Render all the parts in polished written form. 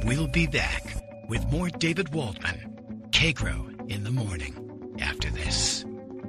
We'll be back with more David Waldman, Kagro in the Morning, after this.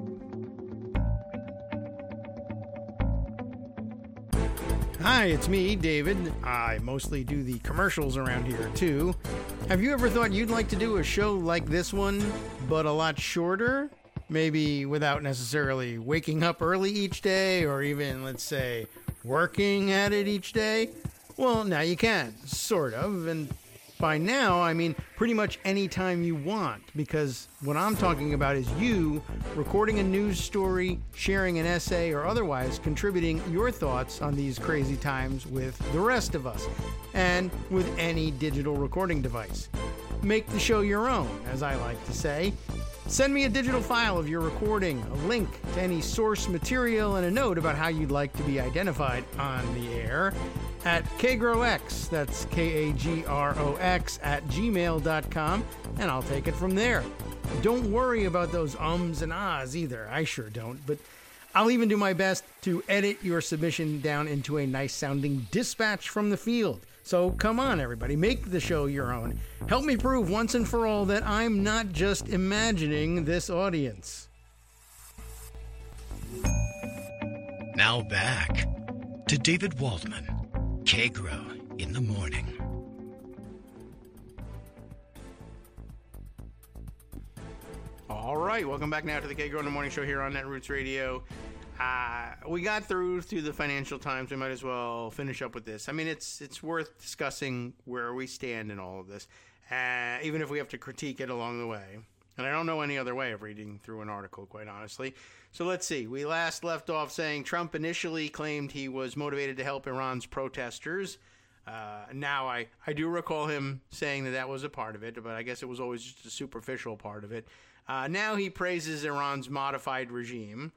Hi, it's me, David. I mostly do the commercials around here, too. Have you ever thought you'd like to do a show like this one, but a lot shorter? Maybe without necessarily waking up early each day, or even, let's say, working at it each day? Well, now you can, sort of, and by now, I mean pretty much any time you want, because what I'm talking about is you recording a news story, sharing an essay, or otherwise contributing your thoughts on these crazy times with the rest of us, and with any digital recording device. Make the show your own, as I like to say. Send me a digital file of your recording, a link to any source material, and a note about how you'd like to be identified on the air at KagroX, that's K-A-G-R-O-X, at gmail.com, and I'll take it from there. Don't worry about those ums and ahs either. I sure don't, but I'll even do my best to edit your submission down into a nice-sounding dispatch from the field. So come on, everybody, make the show your own. Help me prove once and for all that I'm not just imagining this audience. Now back to David Waldman, Kagro in the Morning. All right, welcome back now to the Kagro in the Morning Show here on Netroots Radio. We got through the Financial Times. We might as well finish up with this. I mean, it's worth discussing where we stand in all of this, even if we have to critique it along the way. And I don't know any other way of reading through an article, quite honestly. So let's see. We last left off saying Trump initially claimed he was motivated to help Iran's protesters. Now, I do recall him saying that was a part of it, but I guess it was always just a superficial part of it. Now he praises Iran's modified regime,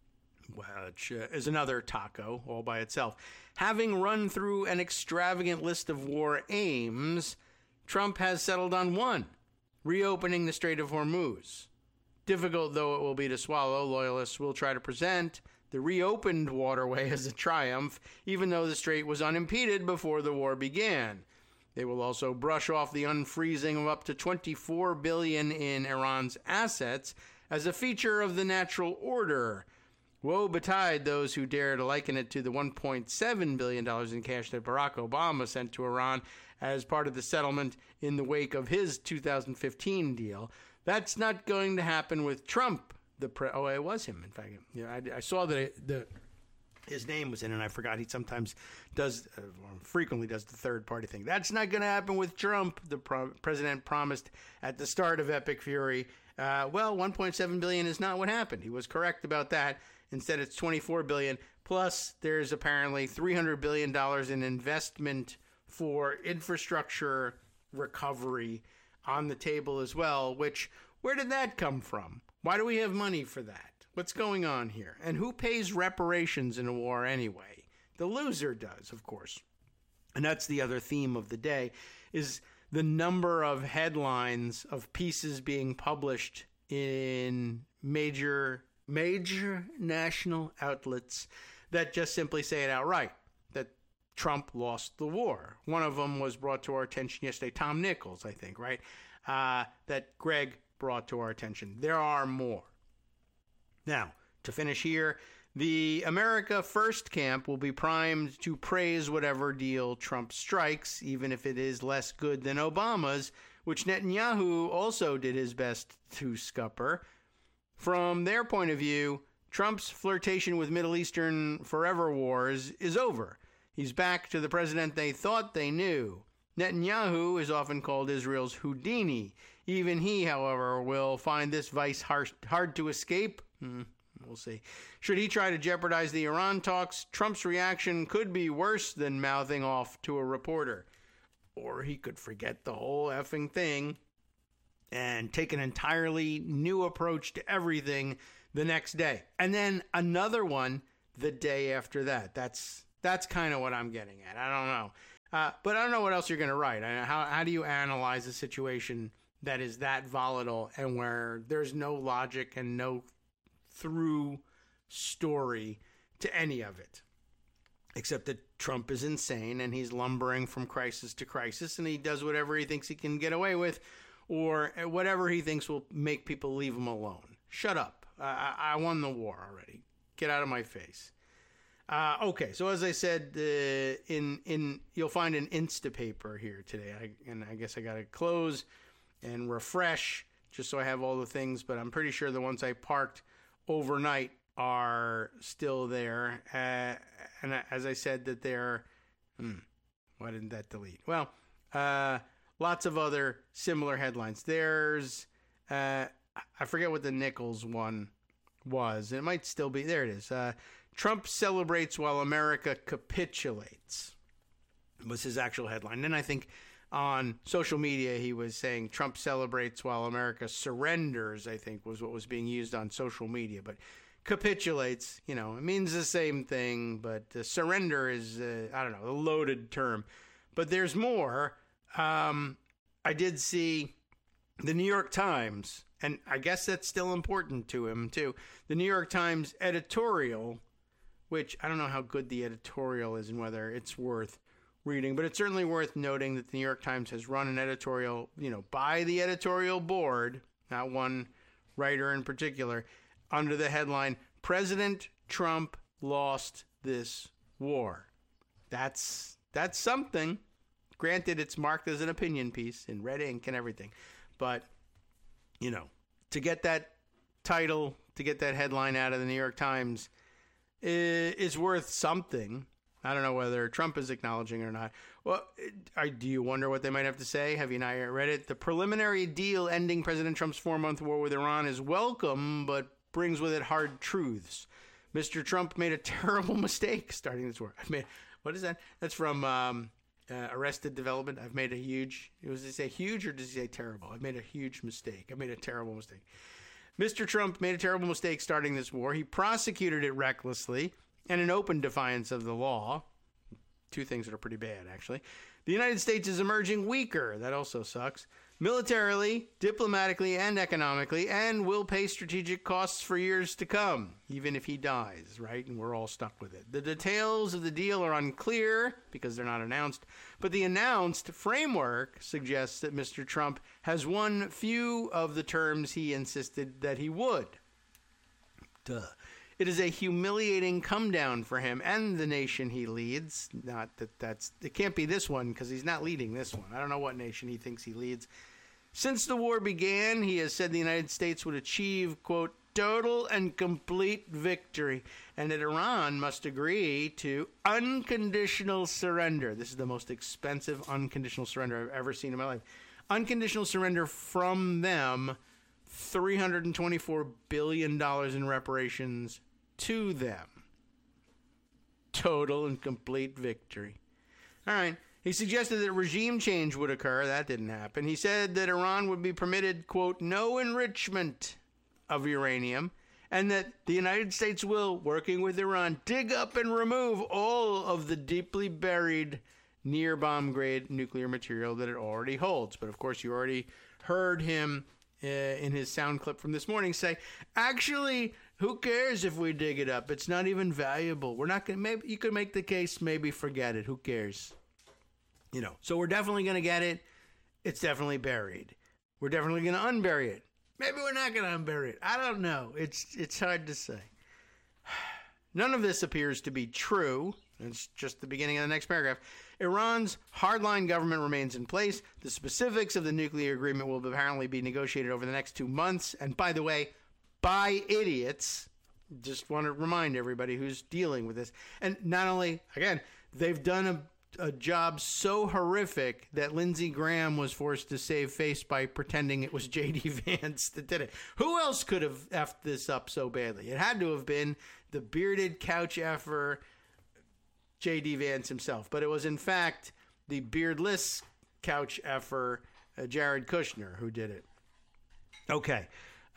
which is another taco all by itself. Having run through an extravagant list of war aims, Trump has settled on one: reopening the Strait of Hormuz. Difficult though it will be to swallow, loyalists will try to present the reopened waterway as a triumph, even though the strait was unimpeded before the war began. They will also brush off the unfreezing of up to $24 billion in Iran's assets as a feature of the natural order. Woe betide those who dare to liken it to the $1.7 billion in cash that Barack Obama sent to Iran as part of the settlement in the wake of his 2015 deal. That's not going to happen with Trump. It was him, in fact. Yeah, I saw that his name was in it, and I forgot he sometimes does, frequently does the third-party thing. That's not going to happen with Trump, the president promised at the start of Epic Fury. Well, $1.7 billion is not what happened. He was correct about that. Instead, it's $24 billion. Plus, there's apparently $300 billion in investment for infrastructure recovery on the table as well, which, where did that come from? Why do we have money for that? What's going on here? And who pays reparations in a war anyway? The loser does, of course. And that's the other theme of the day, is the number of headlines of pieces being published in major national outlets that just simply say it outright, that Trump lost the war. One of them was brought to our attention yesterday, Tom Nichols, I think, right? That Greg brought to our attention. There are more. Now, to finish here, the America First camp will be primed to praise whatever deal Trump strikes, even if it is less good than Obama's, which Netanyahu also did his best to scupper. From their point of view, Trump's flirtation with Middle Eastern forever wars is over. He's back to the president they thought they knew. Netanyahu is often called Israel's Houdini. Even he, however, will find this vice hard to escape. We'll see. Should he try to jeopardize the Iran talks, Trump's reaction could be worse than mouthing off to a reporter. Or he could forget the whole effing thing and take an entirely new approach to everything the next day. And then another one the day after that. That's kind of what I'm getting at. I don't know. But I don't know what else you're going to write. How do you analyze a situation that is that volatile and where there's no logic and no through story to any of it? except that Trump is insane and he's lumbering from crisis to crisis, and he does whatever he thinks he can get away with, or whatever he thinks will make people leave him alone. Shut up. I won the war already. Get out of my face. Okay, so as I said, you'll find an Instapaper here today, and I guess I got to close and refresh just so I have all the things, but I'm pretty sure the ones I parked overnight are still there. And as I said, that they're... why didn't that delete? Well, lots of other similar headlines. There's... I forget what the Nichols one was. It might still be... There it is. Trump celebrates while America capitulates was his actual headline. Then I think on social media he was saying Trump celebrates while America surrenders, I think was what was being used on social media. But capitulates, it means the same thing, but surrender is, I don't know, a loaded term. But there's more. I did see the New York Times, and I guess that's still important to him too, the New York Times editorial, which I don't know how good the editorial is and whether it's worth reading, but it's certainly worth noting that the New York Times has run an editorial, by the editorial board, not one writer in particular, under the headline, President Trump lost this war. That's something. Granted, it's marked as an opinion piece in red ink and everything. But, to get that title, to get that headline out of the New York Times is worth something. I don't know whether Trump is acknowledging it or not. Well, do you wonder what they might have to say? Have you not yet read it? The preliminary deal ending President Trump's 4-month war with Iran is welcome, but brings with it hard truths. Mr. Trump made a terrible mistake starting this war. What is that? That's from Arrested Development. I've made a huge... Was he say huge or does he say terrible? I've made a huge mistake. I made a terrible mistake. Mr. Trump made a terrible mistake starting this war. He prosecuted it recklessly and in open defiance of the law. Two things that are pretty bad, actually. The United States is emerging weaker. That also sucks. Militarily, diplomatically, and economically, and will pay strategic costs for years to come, even if he dies, right? And we're all stuck with it. The details of the deal are unclear because they're not announced, but the announced framework suggests that Mr. Trump has won few of the terms he insisted that he would. Duh. It is a humiliating come down for him and the nation he leads. Not that it can't be this one because he's not leading this one. I don't know what nation he thinks he leads. Since the war began, he has said the United States would achieve, quote, total and complete victory, and that Iran must agree to unconditional surrender. This is the most expensive unconditional surrender I've ever seen in my life. Unconditional surrender from them, $324 billion in reparations to them. Total and complete victory. All right. He suggested that regime change would occur. That didn't happen. He said that Iran would be permitted, quote, no enrichment of uranium, and that the United States will, working with Iran, dig up and remove all of the deeply buried near bomb-grade nuclear material that it already holds. But, of course, you already heard him in his sound clip from this morning say, actually, who cares if we dig it up? It's not even valuable. We're not going to, maybe you could make the case, maybe forget it. Who cares? So we're definitely going to get it. It's definitely buried. We're definitely going to unbury it. Maybe we're not going to unbury it. I don't know. It's hard to say. None of this appears to be true. It's just the beginning of the next paragraph. Iran's hardline government remains in place. The specifics of the nuclear agreement will apparently be negotiated over the next 2 months. And by the way, by idiots. Just want to remind everybody who's dealing with this. And not only, again, they've done a job so horrific that Lindsey Graham was forced to save face by pretending it was J.D. Vance that did it. Who else could have effed this up so badly? It had to have been the bearded couch effer J.D. Vance himself. But it was, in fact, the beardless couch effer Jared Kushner who did it. Okay.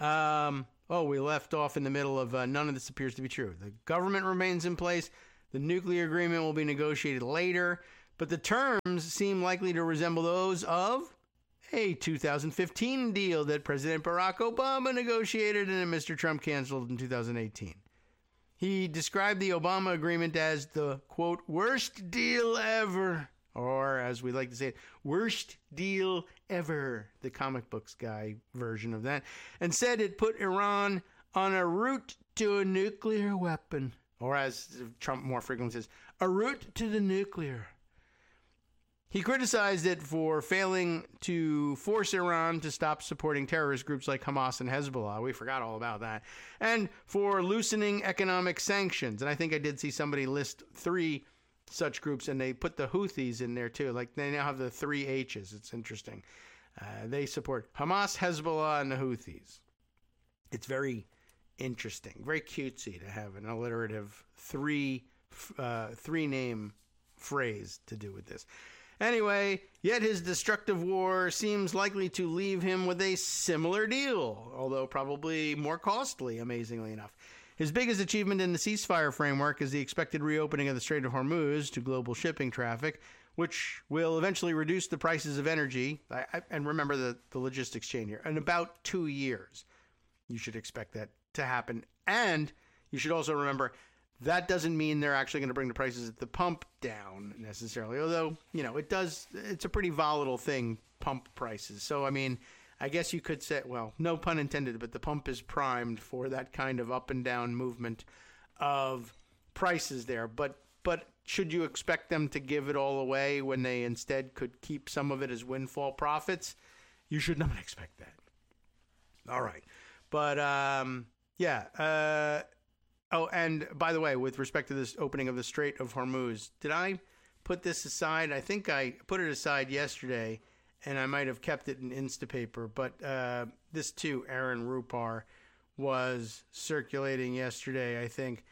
We left off in the middle of none of this appears to be true. The government remains in place. The nuclear agreement will be negotiated later, but the terms seem likely to resemble those of a 2015 deal that President Barack Obama negotiated and Mr. Trump canceled in 2018. He described the Obama agreement as the, quote, worst deal ever. Or, as we like to say it, worst deal ever, the comic books guy version of that, and said it put Iran on a route to a nuclear weapon. Or, as Trump more frequently says, a route to the nuclear. He criticized it for failing to force Iran to stop supporting terrorist groups like Hamas and Hezbollah. We forgot all about that. And for loosening economic sanctions. And I think I did see somebody list 3 such groups, and they put the Houthis in there too. Like, they now have the 3 H's. It's interesting. They support Hamas, Hezbollah, and the Houthis. It's very interesting, very cutesy to have an alliterative 3-name phrase to do with this. Anyway, yet his destructive war seems likely to leave him with a similar deal, although probably more costly, amazingly enough. His biggest achievement in the ceasefire framework is the expected reopening of the Strait of Hormuz to global shipping traffic, which will eventually reduce the prices of energy, and remember the logistics chain here, in about 2 years. You should expect that to happen. And you should also remember that doesn't mean they're actually going to bring the prices at the pump down necessarily, although, it's a pretty volatile thing, pump prices. So, I mean, I guess you could say, well, no pun intended, but the pump is primed for that kind of up and down movement of prices there. But should you expect them to give it all away when they instead could keep some of it as windfall profits? You should not expect that. All right. But, oh, and by the way, with respect to this opening of the Strait of Hormuz, did I put this aside? I think I put it aside yesterday, and I might have kept it in Instapaper, but this too, Aaron Rupar, was circulating yesterday, I think.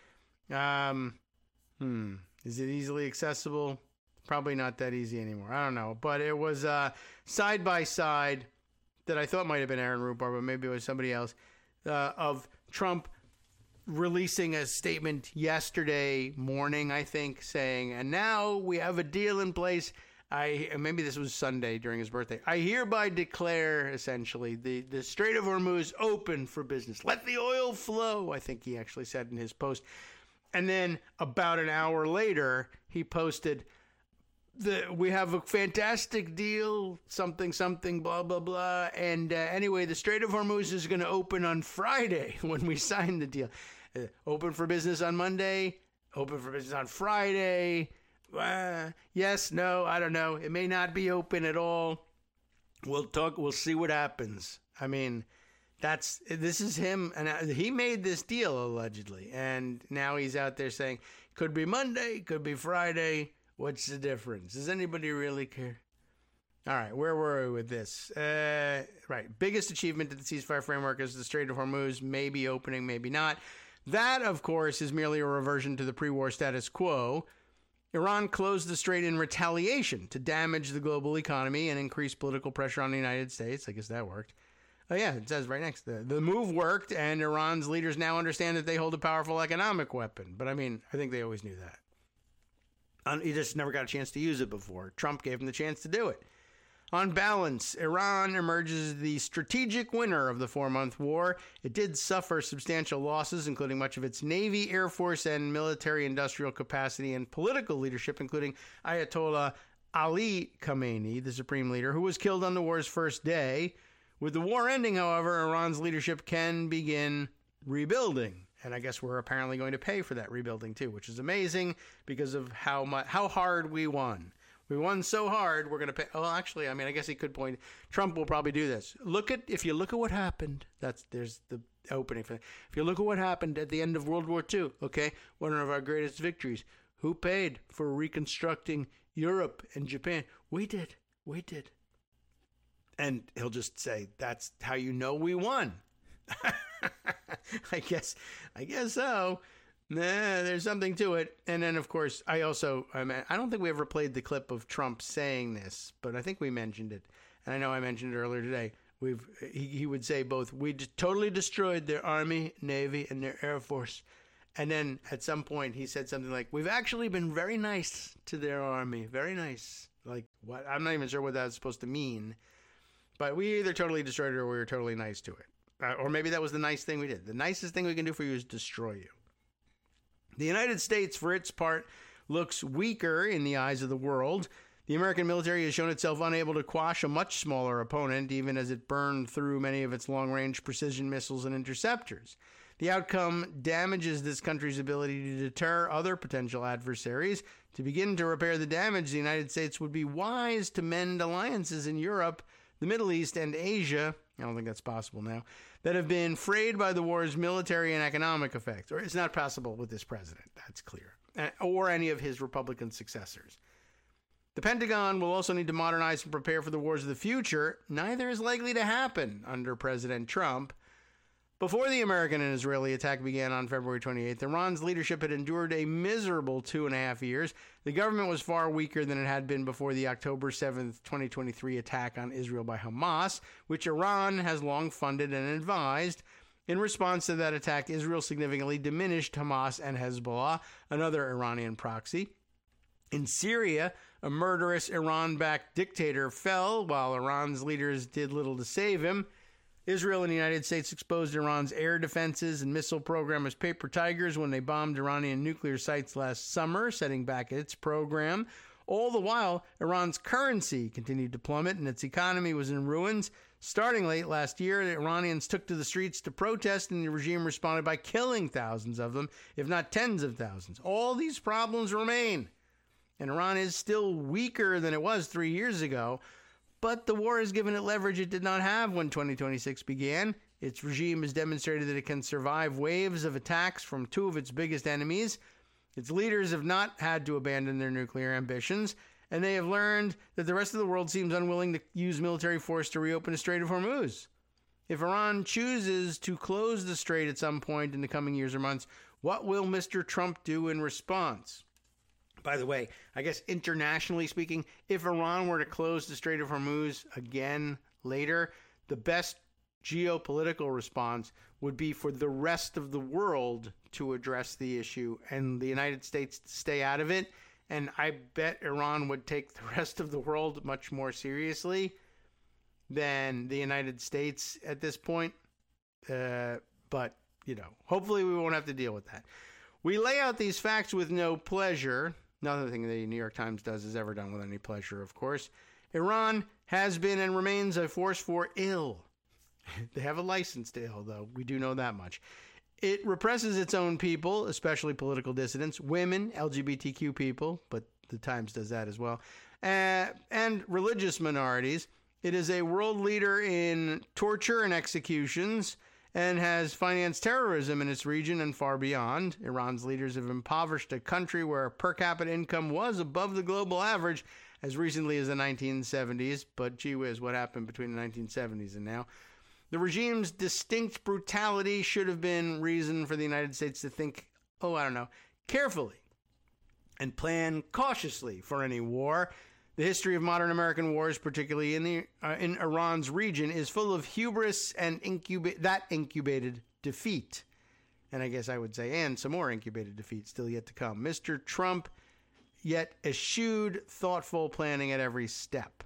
Is it easily accessible? Probably not that easy anymore. I don't know. But it was side by side that I thought might have been Aaron Rupar, but maybe it was somebody else, of Trump releasing a statement yesterday morning, I think, saying, and now we have a deal in place. Maybe this was Sunday during his birthday. I hereby declare, essentially, the Strait of Hormuz open for business. Let the oil flow, I think he actually said in his post. And then about an hour later, he posted, we have a fantastic deal, something, blah, blah, blah. And anyway, the Strait of Hormuz is going to open on Friday when we sign the deal. Open for business on Monday, open for business on Friday. Yes, no, I don't know. It may not be open at all. We'll talk. We'll see what happens. I mean, this is him, and he made this deal allegedly, and now he's out there saying could be Monday, could be Friday. What's the difference? Does anybody really care? All right, where were we with this? Right, biggest achievement of the ceasefire framework is the Strait of Hormuz, maybe opening, maybe not. That, of course, is merely a reversion to the pre-war status quo. Iran closed the strait in retaliation to damage the global economy and increase political pressure on the United States. I guess that worked. Oh, yeah, it says right next to that. The move worked, and Iran's leaders now understand that they hold a powerful economic weapon. But, I mean, I think they always knew that. He just never got a chance to use it before. Trump gave him the chance to do it. On balance, Iran emerges the strategic winner of the 4-month war. It did suffer substantial losses, including much of its Navy, Air Force, and military-industrial capacity and political leadership, including Ayatollah Ali Khamenei, the supreme leader, who was killed on the war's first day. With the war ending, however, Iran's leadership can begin rebuilding. And I guess we're apparently going to pay for that rebuilding, too, which is amazing because of how hard we won. We won so hard, we're going to pay. Well, actually, I mean, I guess he could point. Trump will probably do this. If you look at what happened, there's the opening for that. If you look at what happened at the end of World War II, okay, one of our greatest victories. Who paid for reconstructing Europe and Japan? We did. And he'll just say, that's how you know we won. I guess so. Nah, there's something to it. And then, of course, I don't think we ever played the clip of Trump saying this, but I think we mentioned it. And I know I mentioned it earlier today. He would say both, we totally destroyed their Army, Navy, and their Air Force. And then at some point he said something like, we've actually been very nice to their Army. Very nice. Like, what? I'm not even sure what that's supposed to mean. But we either totally destroyed it or we were totally nice to it. Or maybe that was the nice thing we did. The nicest thing we can do for you is destroy you. The United States, for its part, looks weaker in the eyes of the world. The American military has shown itself unable to quash a much smaller opponent, even as it burned through many of its long-range precision missiles and interceptors. The outcome damages this country's ability to deter other potential adversaries. To begin to repair the damage, the United States would be wise to mend alliances in Europe, the Middle East, and Asia, I don't think that's possible now, that have been frayed by the war's military and economic effects. Or it's not possible with this president, that's clear, or any of his Republican successors. The Pentagon will also need to modernize and prepare for the wars of the future. Neither is likely to happen under President Trump. Before the American and Israeli attack began on February 28th, Iran's leadership had endured a miserable 2.5 years. The government was far weaker than it had been before the October 7th, 2023 attack on Israel by Hamas, which Iran has long funded and advised. In response to that attack, Israel significantly diminished Hamas and Hezbollah, another Iranian proxy. In Syria, a murderous Iran-backed dictator fell while Iran's leaders did little to save him. Israel and the United States exposed Iran's air defenses and missile program as paper tigers when they bombed Iranian nuclear sites last summer, setting back its program. All the while, Iran's currency continued to plummet and its economy was in ruins. Starting late last year, the Iranians took to the streets to protest, and the regime responded by killing thousands of them, if not tens of thousands. All these problems remain, and Iran is still weaker than it was 3 years ago. But the war has given it leverage it did not have when 2026 began. Its regime has demonstrated that it can survive waves of attacks from two of its biggest enemies. Its leaders have not had to abandon their nuclear ambitions, and they have learned that the rest of the world seems unwilling to use military force to reopen the Strait of Hormuz. If Iran chooses to close the strait at some point in the coming years or months, what will Mr. Trump do in response? By the way, I guess internationally speaking, if Iran were to close the Strait of Hormuz again later, the best geopolitical response would be for the rest of the world to address the issue and the United States to stay out of it. And I bet Iran would take the rest of the world much more seriously than the United States at this point. But, hopefully we won't have to deal with that. We lay out these facts with no pleasure. Nothing the New York Times does is ever done with any pleasure, of course. Iran has been and remains a force for ill. They have a license to ill, though. We do know that much. It represses its own people, especially political dissidents, women, LGBTQ people, but the Times does that as well, and religious minorities. It is a world leader in torture and executions, and has financed terrorism in its region and far beyond. Iran's leaders have impoverished a country where per capita income was above the global average as recently as the 1970s. But gee whiz, what happened between the 1970s and now? The regime's distinct brutality should have been reason for the United States to think, carefully and plan cautiously for any war. The history of modern American wars, particularly in Iran's region, is full of hubris and incubated defeat. And I guess I would say, and some more incubated defeat still yet to come. Mr. Trump yet eschewed thoughtful planning at every step.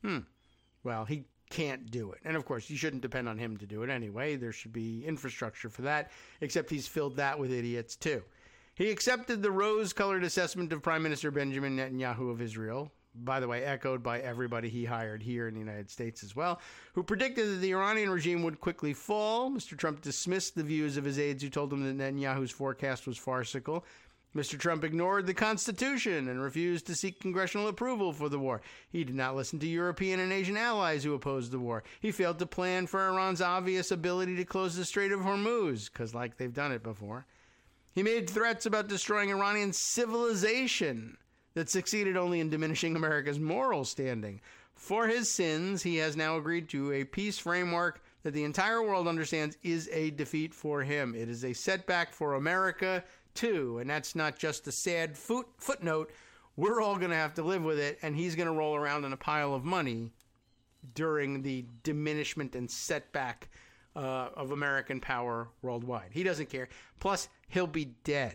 Well, he can't do it. And of course, you shouldn't depend on him to do it anyway. There should be infrastructure for that, except he's filled that with idiots too. He accepted the rose-colored assessment of Prime Minister Benjamin Netanyahu of Israel, by the way, echoed by everybody he hired here in the United States as well, who predicted that the Iranian regime would quickly fall. Mr. Trump dismissed the views of his aides who told him that Netanyahu's forecast was farcical. Mr. Trump ignored the Constitution and refused to seek congressional approval for the war. He did not listen to European and Asian allies who opposed the war. He failed to plan for Iran's obvious ability to close the Strait of Hormuz, because they've done it before. He made threats about destroying Iranian civilization that succeeded only in diminishing America's moral standing. For his sins, he has now agreed to a peace framework that the entire world understands is a defeat for him. It is a setback for America, too, and that's not just a sad footnote. We're all going to have to live with it, and he's going to roll around in a pile of money during the diminishment and setback of American power worldwide. He doesn't care. Plus, he'll be dead.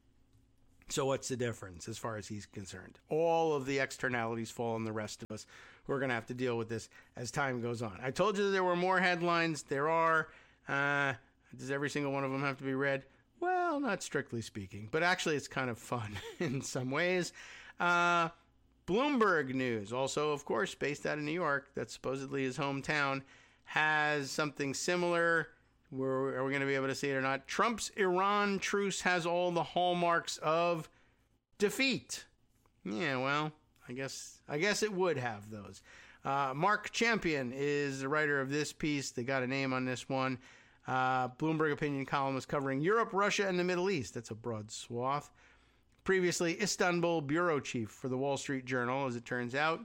So what's the difference as far as he's concerned? All of the externalities fall on the rest of us. We're going to have to deal with this as time goes on. I told you that there were more headlines. There are. Does every single one of them have to be read? Well, not strictly speaking, but actually it's kind of fun in some ways. Bloomberg News, also, of course, based out of New York, that's supposedly his hometown, has something similar. Are we going to be able to see it or not? Trump's Iran truce has all the hallmarks of defeat. Yeah, well, I guess it would have those. Mark Champion is the writer of this piece. They got a name on this one. Bloomberg opinion columnist covering Europe, Russia, and the Middle East. That's a broad swath. Previously, Istanbul bureau chief for the Wall Street Journal, as it turns out.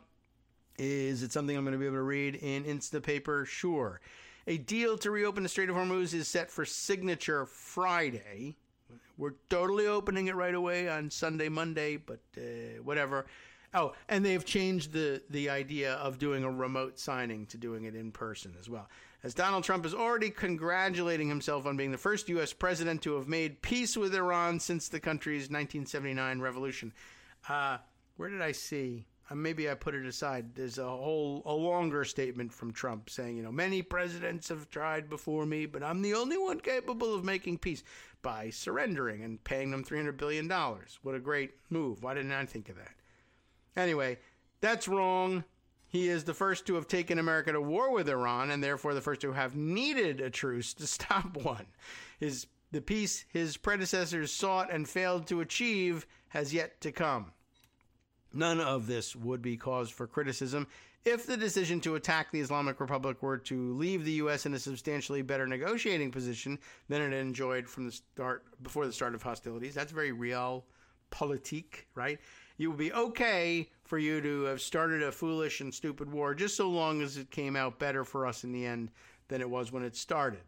Is it something I'm going to be able to read in Instapaper? Sure. A deal to reopen the Strait of Hormuz is set for signature Friday. We're totally opening it right away on Sunday, Monday, but whatever. Oh, and they've changed the idea of doing a remote signing to doing it in person as well. As Donald Trump is already congratulating himself on being the first U.S. president to have made peace with Iran since the country's 1979 revolution. Where did I see? Maybe I put it aside. There's a longer statement from Trump saying, many presidents have tried before me, but I'm the only one capable of making peace by surrendering and paying them $300 billion. What a great move. Why didn't I think of that? Anyway, that's wrong. He is the first to have taken America to war with Iran and therefore the first to have needed a truce to stop one. The peace his predecessors sought and failed to achieve has yet to come. None of this would be cause for criticism if the decision to attack the Islamic Republic were to leave the U.S. in a substantially better negotiating position than it enjoyed before the start of hostilities. That's very realpolitik, right? It would be okay for you to have started a foolish and stupid war just so long as it came out better for us in the end than it was when it started.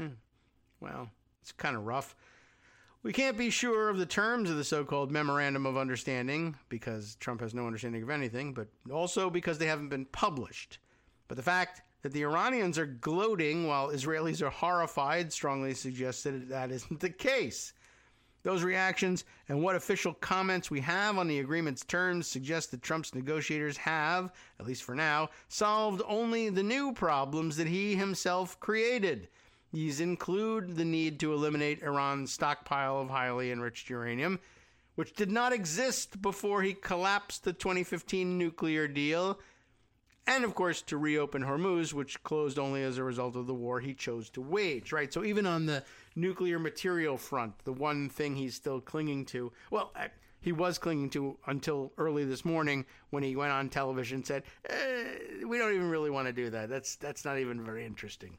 Well, it's kind of rough. We can't be sure of the terms of the so-called Memorandum of Understanding because Trump has no understanding of anything, but also because they haven't been published. But the fact that the Iranians are gloating while Israelis are horrified strongly suggests that that isn't the case. Those reactions and what official comments we have on the agreement's terms suggest that Trump's negotiators have, at least for now, solved only the new problems that he himself created. These include the need to eliminate Iran's stockpile of highly enriched uranium, which did not exist before he collapsed the 2015 nuclear deal, and, of course, to reopen Hormuz, which closed only as a result of the war he chose to wage, right? So even on the nuclear material front, the one thing he's still clinging to, well, he was clinging to until early this morning when he went on television and said, we don't even really want to do that. That's not even very interesting.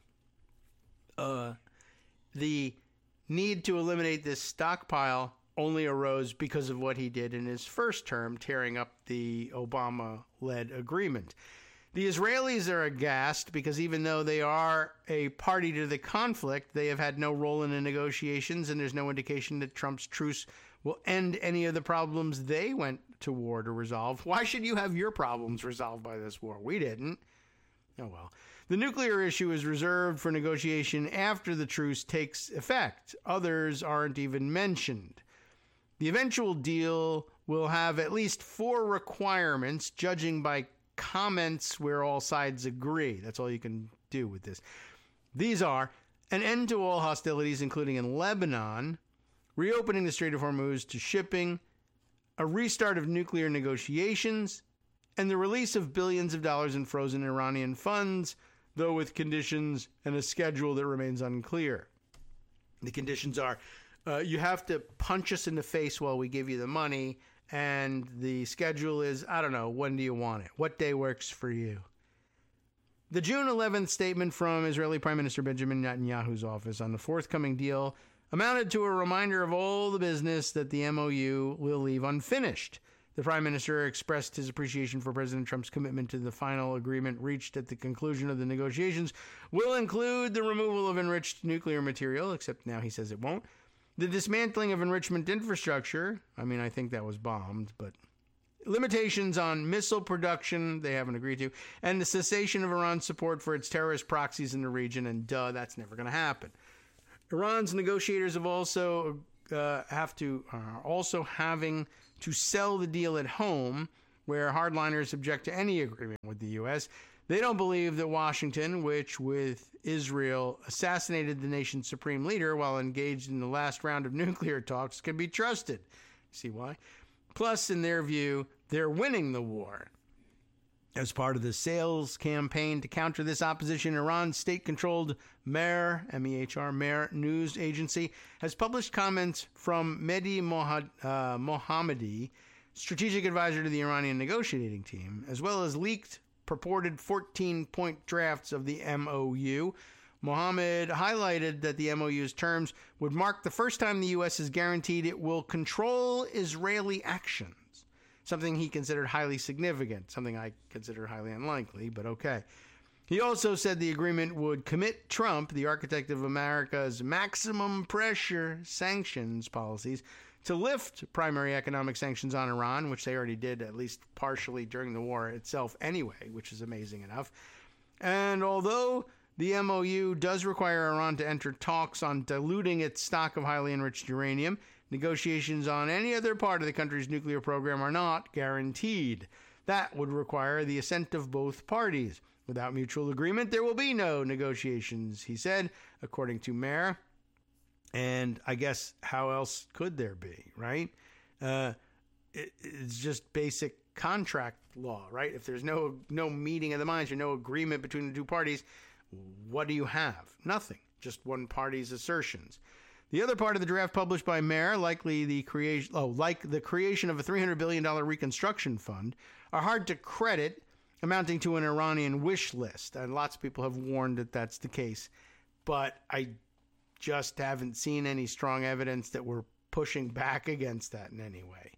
The need to eliminate this stockpile only arose because of what he did in his first term, tearing up the Obama-led agreement. The Israelis are aghast because even though they are a party to the conflict, they have had no role in the negotiations, and there's no indication that Trump's truce will end any of the problems they went to war to resolve. Why should you have your problems resolved by this war? We didn't. Oh, well. The nuclear issue is reserved for negotiation after the truce takes effect. Others aren't even mentioned. The eventual deal will have at least 4 requirements, judging by comments where all sides agree. That's all you can do with this. These are an end to all hostilities, including in Lebanon, reopening the Strait of Hormuz to shipping, a restart of nuclear negotiations, and the release of billions of dollars in frozen Iranian funds, though with conditions and a schedule that remains unclear. The conditions are, you have to punch us in the face while we give you the money, and the schedule is, I don't know, when do you want it? What day works for you? The June 11th statement from Israeli Prime Minister Benjamin Netanyahu's office on the forthcoming deal amounted to a reminder of all the business that the MOU will leave unfinished. The Prime Minister expressed his appreciation for President Trump's commitment to the final agreement reached at the conclusion of the negotiations will include the removal of enriched nuclear material, except now he says it won't, the dismantling of enrichment infrastructure, I think that was bombed, but limitations on missile production, they haven't agreed to, and the cessation of Iran's support for its terrorist proxies in the region, and that's never going to happen. Iran's negotiators have also having to sell the deal at home, where hardliners object to any agreement with the U.S. They don't believe that Washington, which with Israel assassinated the nation's supreme leader while engaged in the last round of nuclear talks, can be trusted. See why? Plus, in their view, they're winning the war. As part of the sales campaign to counter this opposition, Iran's state-controlled Mehr, M-E-H-R, Mehr news agency, has published comments from Mehdi Mohammadi, strategic advisor to the Iranian negotiating team, as well as leaked purported 14-point drafts of the MOU. Mohammed highlighted that the MOU's terms would mark the first time the U.S. has guaranteed it will control Israeli actions, something he considered highly significant, something I consider highly unlikely, but okay. He also said the agreement would commit Trump, the architect of America's maximum pressure sanctions policies, to lift primary economic sanctions on Iran, which they already did at least partially during the war itself anyway, which is amazing enough. And although the MOU does require Iran to enter talks on diluting its stock of highly enriched uranium, negotiations on any other part of the country's nuclear program are not guaranteed. That would require the assent of both parties. Without mutual agreement, there will be no negotiations, he said, according to Mehr. And I guess how else could there be, right? It's just basic contract law, right? If there's no meeting of the minds or no agreement between the two parties, what do you have? Nothing. Just one party's assertions. The other part of the draft published by Mehr, like the creation of a $300 billion reconstruction fund, are hard to credit, amounting to an Iranian wish list. And lots of people have warned that that's the case. But I just haven't seen any strong evidence that we're pushing back against that in any way.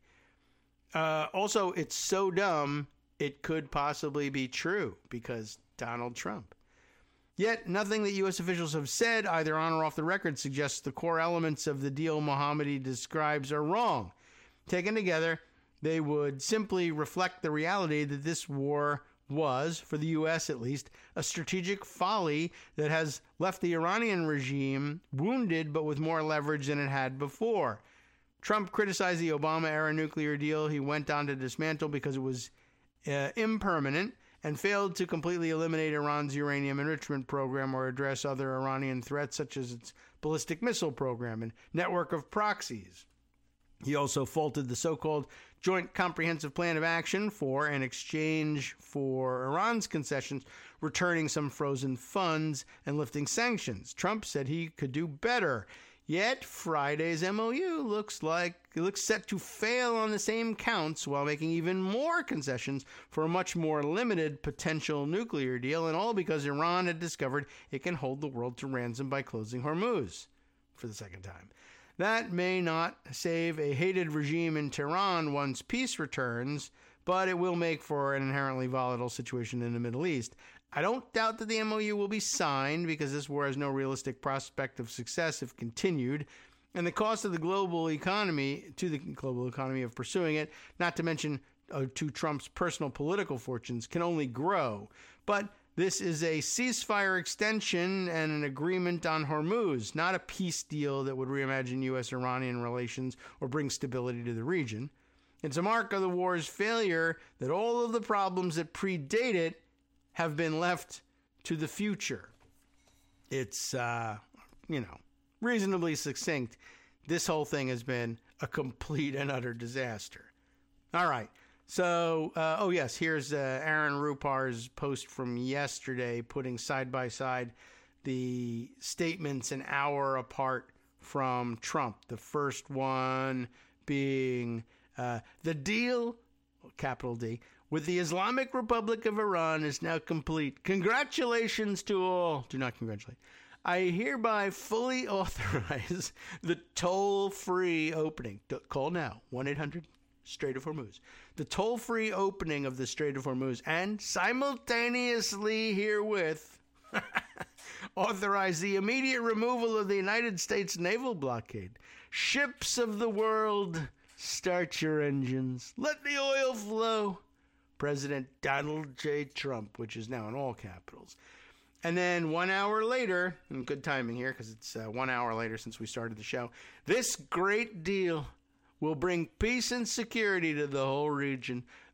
Also, it's so dumb, it could possibly be true because Donald Trump. Yet, nothing that U.S. officials have said, either on or off the record, suggests the core elements of the deal Mohammadi describes are wrong. Taken together, they would simply reflect the reality that this war was, for the U.S. at least, a strategic folly that has left the Iranian regime wounded but with more leverage than it had before. Trump criticized the Obama-era nuclear deal he went on to dismantle because it was impermanent and failed to completely eliminate Iran's uranium enrichment program or address other Iranian threats such as its ballistic missile program and network of proxies. He also faulted the so-called Joint Comprehensive Plan of Action for, in exchange for Iran's concessions, returning some frozen funds and lifting sanctions. Trump said he could do better. Yet Friday's MOU looks set to fail on the same counts while making even more concessions for a much more limited potential nuclear deal, and all because Iran had discovered it can hold the world to ransom by closing Hormuz for the second time. That may not save a hated regime in Tehran once peace returns, but it will make for an inherently volatile situation in the Middle East. I don't doubt that the MOU will be signed because this war has no realistic prospect of success if continued, and the cost of the global economy of pursuing it, not to mention to Trump's personal political fortunes, can only grow. But this is a ceasefire extension and an agreement on Hormuz, not a peace deal that would reimagine U.S.-Iranian relations or bring stability to the region. It's a mark of the war's failure that all of the problems that predate it have been left to the future. It's, reasonably succinct. This whole thing has been a complete and utter disaster. All right. So, here's Aaron Rupar's post from yesterday, putting side by side the statements an hour apart from Trump. The first one being the deal, capital D, with the Islamic Republic of Iran is now complete. Congratulations to all. Do not congratulate. I hereby fully authorize the toll-free opening. Call now, 1-800 Strait of Hormuz. The toll-free opening of the Strait of Hormuz, and simultaneously herewith authorize the immediate removal of the United States naval blockade. Ships of the world, start your engines. Let the oil flow. President Donald J. Trump, which is now in all capitals. And then 1 hour later, and good timing here because it's 1 hour later since we started the show, this great deal will bring peace and security to the whole region.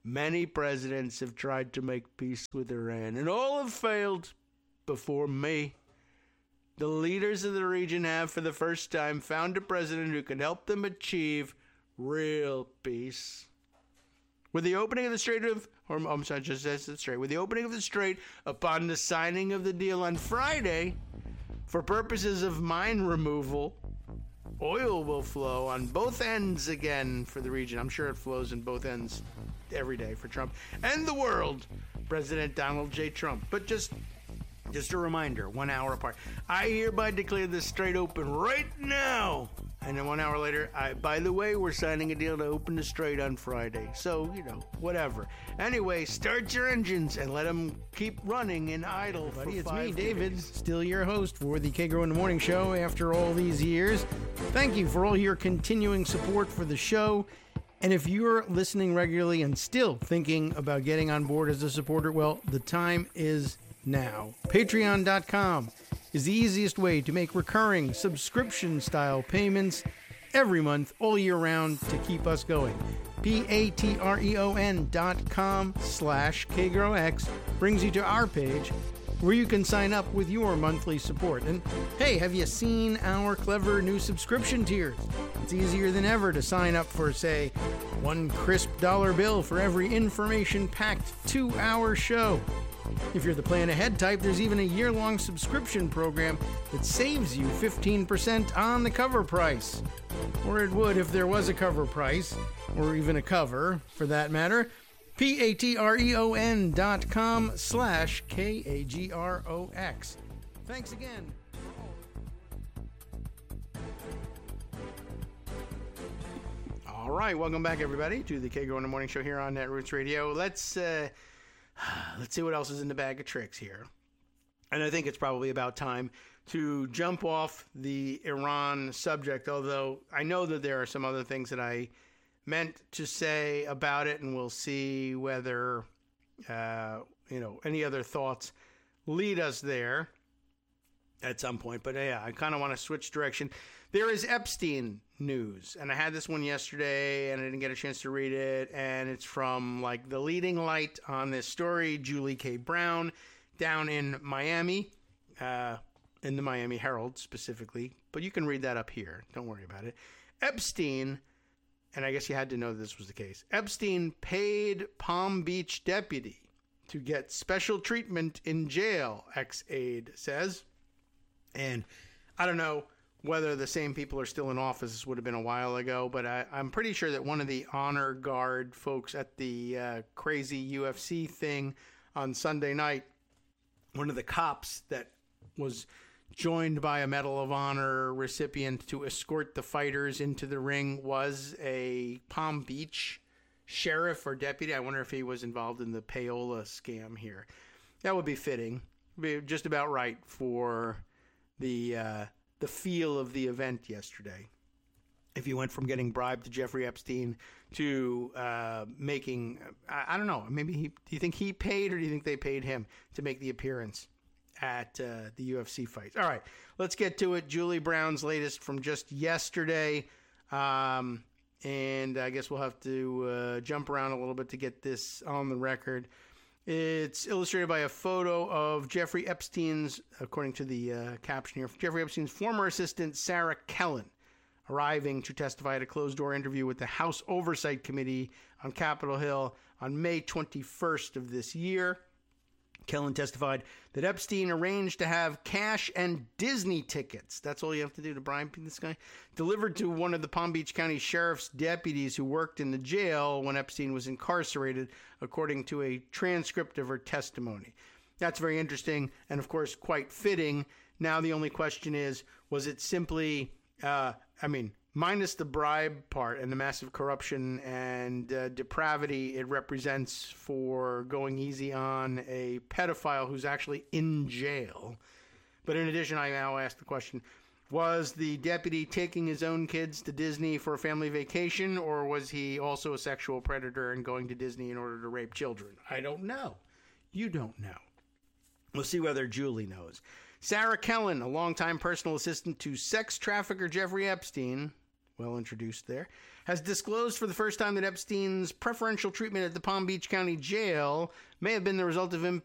Many presidents have tried to make peace with Iran, and all have failed before me. The leaders of the region have, for the first time, found a president who can help them achieve real peace. With the opening of the Strait of, with the opening of the Strait upon the signing of the deal on Friday, for purposes of mine removal, oil will flow on both ends again for the region. I'm sure it flows in both ends every day for Trump and the world, President Donald J. Trump. But just a reminder, 1 hour apart. I hereby declare this Strait open right now. And then 1 hour later, by the way, we're signing a deal to open the Strait on Friday. So, whatever. Anyway, start your engines and let them keep running in idle for 5 days. It's me, David, still your host for the Kagro in the Morning Show after all these years. Thank you for all your continuing support for the show. And if you're listening regularly and still thinking about getting on board as a supporter, well, the time is now. Patreon.com is the easiest way to make recurring subscription-style payments every month, all year round, to keep us going. patreon.com/KagroX brings you to our page where you can sign up with your monthly support. And hey, have you seen our clever new subscription tiers? It's easier than ever to sign up for, say, $1 crisp bill for every information-packed 2-hour show. If you're the plan ahead type, there's even a year-long subscription program that saves you 15% on the cover price. Or it would if there was a cover price, or even a cover, for that matter. patreon.com/KAGROX. Thanks again. All right, welcome back, everybody, to the Kagro in the Morning Show here on Netroots Radio. Let's see what else is in the bag of tricks here. And I think it's probably about time to jump off the Iran subject, although I know that there are some other things that I meant to say about it, and we'll see whether, any other thoughts lead us there at some point. But yeah, I kind of want to switch direction. There is Epstein news, and I had this one yesterday, and I didn't get a chance to read it, and it's from, the leading light on this story, Julie K. Brown, down in Miami, in the Miami Herald specifically, but you can read that up here. Don't worry about it. Epstein, and I guess you had to know that this was the case, Epstein paid Palm Beach deputy to get special treatment in jail, ex-aide says. And I don't know whether the same people are still in office. This would have been a while ago, but I'm pretty sure that one of the honor guard folks at the crazy UFC thing on Sunday night, one of the cops that was joined by a Medal of Honor recipient to escort the fighters into the ring was a Palm Beach sheriff or deputy. I wonder if he was involved in the payola scam here. That would be fitting. Be just about right for the feel of the event yesterday. If you went from getting bribed to Jeffrey Epstein to making, I don't know, maybe do you think he paid, or do you think they paid him to make the appearance at the UFC fights? All right, let's get to it. Julie Brown's latest from just yesterday. And I guess we'll have to jump around a little bit to get this on the record. It's illustrated by a photo of Jeffrey Epstein's, according to the caption here, Jeffrey Epstein's former assistant, Sarah Kellen, arriving to testify at a closed-door interview with the House Oversight Committee on Capitol Hill on May 21st of this year. Kellen testified that Epstein arranged to have cash and Disney tickets, that's all you have to do to bribe this guy, delivered to one of the Palm Beach County Sheriff's deputies who worked in the jail when Epstein was incarcerated, according to a transcript of her testimony. That's very interesting and, of course, quite fitting. Now the only question is, was it simply, minus the bribe part and the massive corruption and depravity it represents for going easy on a pedophile who's actually in jail. But in addition, I now ask the question, was the deputy taking his own kids to Disney for a family vacation, or was he also a sexual predator and going to Disney in order to rape children? I don't know. You don't know. We'll see whether Julie knows. Sarah Kellen, a longtime personal assistant to sex trafficker Jeffrey Epstein, well introduced there, has disclosed for the first time that Epstein's preferential treatment at the Palm Beach County Jail may have been the result of him